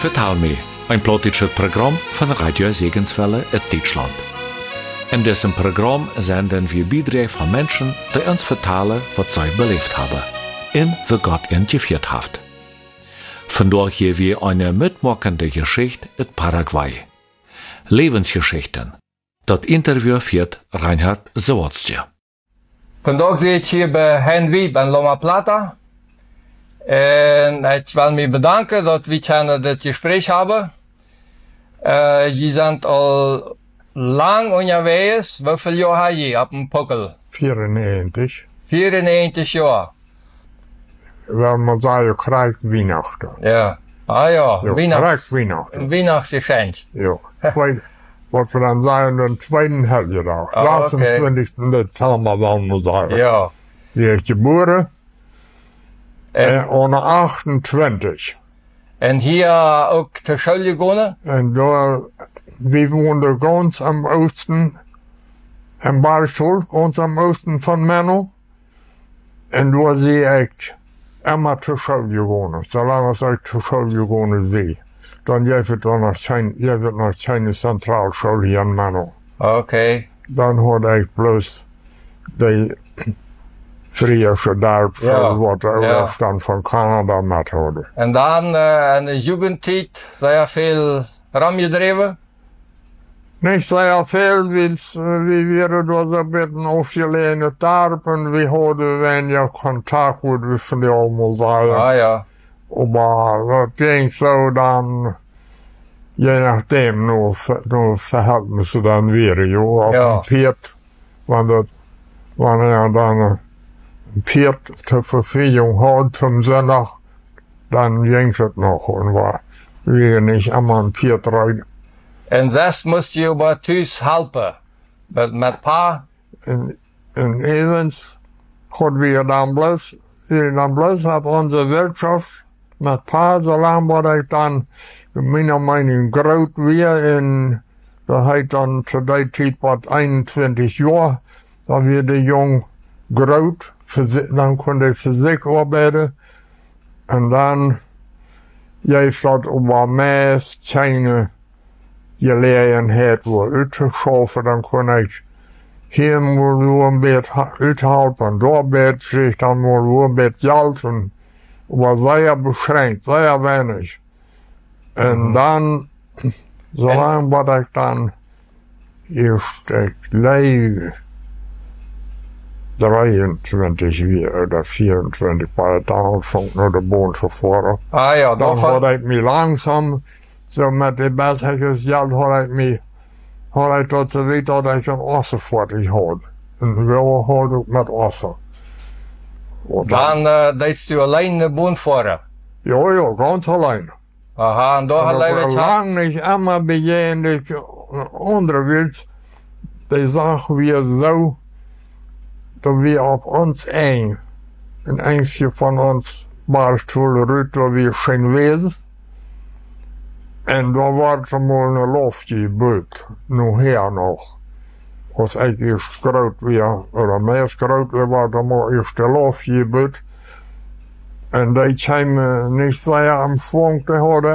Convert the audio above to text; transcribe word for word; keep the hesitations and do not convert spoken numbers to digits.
Vertel me, ein politisches Programm von Radio Segenswelle in Deutschland. In diesem Programm senden wir Beiträge von Menschen, die uns vertellen, was sie belebt haben, und wie Gott ihnen geführt hat. Vandaag hier wir eine mitmachende Geschichte in Paraguay. Lebensgeschichten. Das Interview führt Reinhard Zawadzki. Vandaag zit ik hier bij Hein Wiep in Loma Plata. En ik wil me bedanken dat we kunnen dit gesprek hebben. Uh, je bent al lang onderwegs. Hoeveel jaar heb je op een pokkel? vierennegentig. vierennegentig jaar. Wel, maar zeggen, krijg Weihnachten. Ja. Ah ja, Ja, Weihnachts, krijg Weihnachten. Weihnachtsgeschenk. Ja. Twee, wat we dan zeggen, de tweede helgedag. Ah, oké. achentwintigste december wel moet zeggen. Ja. Die is geboren. En En, onder achtentwintig. en hier ook ter school gegaan? En daar, we woonden ganz am oosten. In Barschul, ganz am oosten van Menno. En daar zie ik immer ter school gegaan. Zolang als ik ter school gegaan zie. Dan geef het dan nog zijn, geef het nog zijn centraalschool hier in Menno. Oké. Okay. Dan hoorde ik bloos de Friese dorpsschool, Ja, wat de ja. overstand van Canada met hadden. En dan uh, in de jugendtijd zeer veel ramgedreven? Niet zeer veel, want we waren door een beetje afgelegen dorp en we hadden weinig contact met we van die allemaal zeggen. Ah ja. Maar dat ging zo dan, je nachdem, nu, nu verhältnissen dan weer, joh, op Ja. een Piet, want dat, wanneer dan een Piet ter verfügung had zum zondag, dan ging het nog, en we weer niet allemaal een Piet rijden. En zes moest je bij thuis helpen. Met, met pa? En, en evens hadden we dan bloos, dan bloos op onze wirtschaft, met pa, zolang wat ik dan, mijn mening, groot weer, en dat hij dan te die tijd wat eenentwintig jaar, dan weer de jong groot, dan kon hij fysiek arbeiden, en dan heeft dat op wat meest zijn gelegenheid wordt uitgeschoven, dan kon ik hier moet nur een beetje uithelpen, daar beetje zich dan moet een beetje geld, en was zeer beschränkt, zeer weinig. En Mhm. dan, zolang wat ik dan eerst ik leef, drieëntwintig weer, of vierentwintig, bij het aanvang naar de boon gevoerd. Ah ja, Dan daarvan. had ik me langzaam, zo met die bezigheid geld, had ik me, had ik tot ze weten dat ik een ossenvoortig had. En wel had ik met ossen. Want Dan uh, deed je alleen de boon voeren. Ja, ja, ganz allein. Aha, en daar En alleen ik het lang niet immer begin ik onderwijs, die zagen weer zo, dat we op ons een, een eentje van ons barstoel ruit, dat we geen wees. En daar was er maar een loftje buurt, nog her nog. Als ik eerst groot weer, of meest groot weer, was er maar eerst een loftje buurt. En die kwamen niet zeer am Schwung te houden.